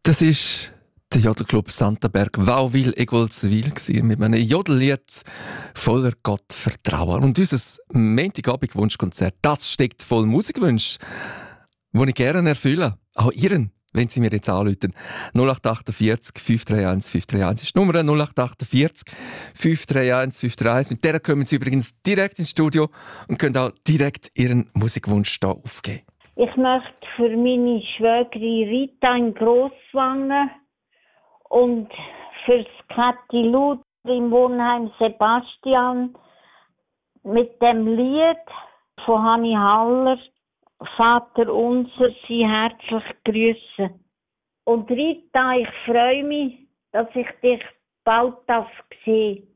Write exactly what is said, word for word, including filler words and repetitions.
Das ist der Jodelclub Santaberg Wauwil Egoldswil mit einem Jodellied voller Gottvertrauen. Und unser Montagabend-Wunschkonzert, das steckt voll Musikwünsche, die ich gerne erfülle. Auch Ihren, wenn Sie mir jetzt anrufen. null acht achtundvierzig, fünf drei eins, fünf drei eins ist die Nummer null acht achtundvierzig, fünf drei eins, fünf drei eins. Mit der kommen Sie übrigens direkt ins Studio und können auch direkt Ihren Musikwunsch hier aufgeben. Ich möchte für meine Schwägerin Rita in Grosswangen und für Kathi Luther im Wohnheim Sebastian mit dem Lied von Hanni Haller Vater unser sie herzlich grüßen. Und Rita, ich freue mich, dass ich dich bald sehen darf.